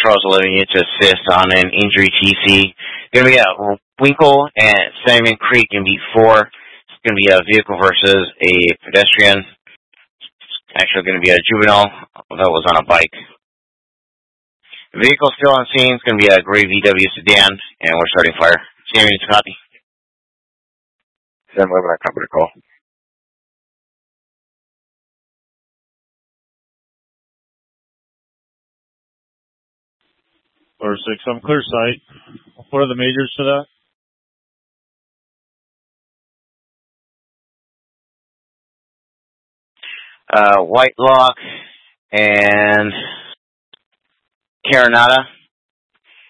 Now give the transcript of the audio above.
patrols 11 units to assist on an injury TC. Going to be a Winkle and Salmon Creek. Going to be 4. It's going to be a vehicle versus a pedestrian. Actually going to be a juvenile that was on a bike. The vehicle still on scene. It's going to be a gray VW sedan, and we're starting fire. Sam, you need to copy? 7-11, I copy the call. Or 6, I'm clear sight. What are the majors to that? White Lock and Carinata.